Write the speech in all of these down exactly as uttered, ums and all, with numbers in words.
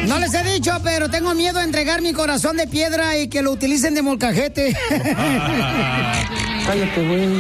No les he dicho, pero tengo miedo de entregar mi corazón de piedra y que lo utilicen de molcajete. Cállate, güey.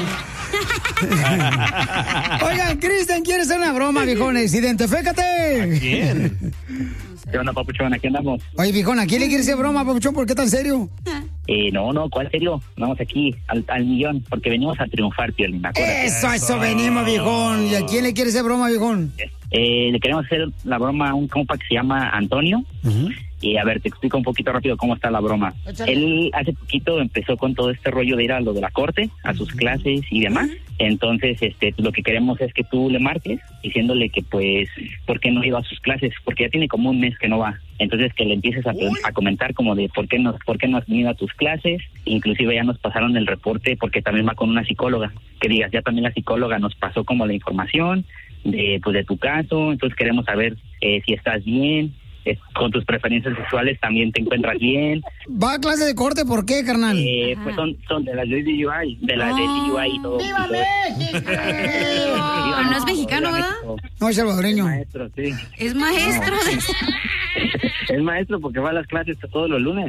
Oigan, Cristian quiere hacer una broma, viejones. Identifícate. ¿A quién? ¿Qué onda, papuchón? Aquí andamos. Oye, viejón, ¿a quién le quiere hacer broma, papuchón? ¿Por qué tan serio? Eh, no, no, ¿cuál serio? Vamos aquí al, al millón, porque venimos a triunfar, Piolín. Eso, eso venimos, viejón. ¿Y a quién le quiere hacer broma, viejón? Eh, le queremos hacer la broma a un compa que se llama Antonio. Uh-huh. Y a ver, te explico un poquito rápido cómo está la broma. Échale. Él hace poquito empezó con todo este rollo de ir a lo de la corte, a sus uh-huh. clases y demás. Entonces, este, lo que queremos es que tú le marques diciéndole que, pues, ¿por qué no ha ido a sus clases? Porque ya tiene como un mes que no va. Entonces, que le empieces a, a comentar como de por qué no, por qué no has venido a tus clases. Inclusive ya nos pasaron el reporte porque también va con una psicóloga. Que digas, ya también la psicóloga nos pasó como la información de, pues, de tu caso. Entonces, queremos saber eh, si estás bien. Con tus preferencias sexuales también te encuentras bien. ¿Va a clase de corte? ¿Por qué, carnal? Eh, pues son, son de las de D U I, de las oh, de D U I y todo. ¡Viva México! Pero no es mexicano, ¿verdad? No, es salvadoreño. Es maestro, sí. Es maestro. No. Es maestro porque va a las clases todos los lunes.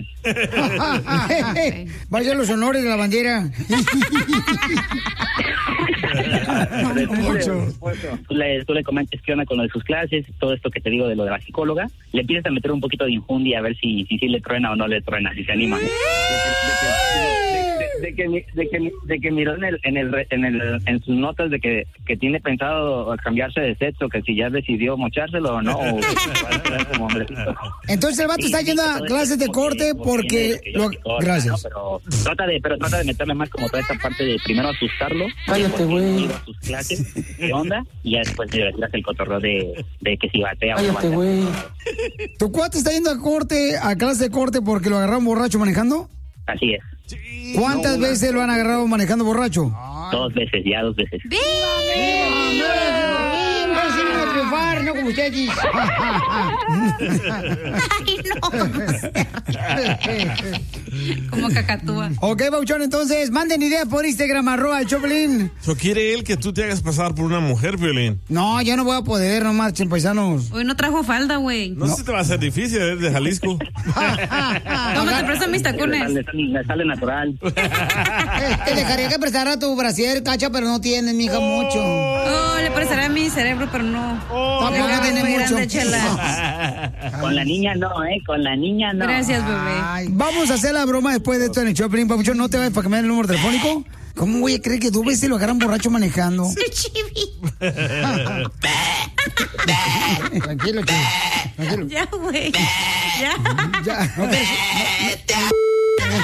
Vaya los honores de la bandera. Mucho. Tú le, tú le comentes qué onda con lo de sus clases, todo esto que te digo de lo de la psicóloga. Le empiezas a meter un poquito de injundia a ver si si, si le truena o no le truena, si se anima. De, de, de, de, de, que de que de que miró en el en el en el en sus notas de que, que tiene pensado cambiarse de sexo, que si ya decidió mochárselo o no. O como entonces el vato sí, está yendo a clases de corte porque, porque lo... corta, gracias. ¿No? Pero trata de pero trata de meterle más como toda esta parte de primero asustarlo. Cállate, güey. A sus clases, ¿qué onda? Y ya después le tiras el cotorreo de, de que si batea o no batea. Cállate, güey. ¿Tu cuate está yendo a corte, a clase de corte porque lo agarraron borracho manejando? Así es. ¿Cuántas no, veces lo han agarrado manejando borracho? Dos veces, ya dos veces. ¡Viva! ¡Viva! triunfar, no como usted dice. Ay, no. Como cacatúa. Ok, Bauchón, entonces, manden ideas por Instagram, arroba el Choplin. ¿So quiere él que tú te hagas pasar por una mujer, Violín? No, ya no voy a poder, no marchen, paisanos. Hoy no trajo falda, güey. No, no sé si te va a ser difícil, es de Jalisco. ¿Cómo te prestan mis tacones? Le sale, le sale natural. Te dejaría que prestara tu brasier, Cacha, pero no tienes, mija, oh. mucho. Oh, le prestaré mi cerebro, pero no. Oh, tampoco tiene mucho. Con la niña no, ¿eh? Con la niña no. Gracias, bebé. Ay, vamos a hacer la broma después de esto en el Choplin. Papuchón, no te vayas para que me den el número telefónico. ¿Cómo voy a creer que dos veces lo agarran borracho manejando? Tranquilo, chivi. Tranquilo. Ya, güey. Ya. Ya. No te...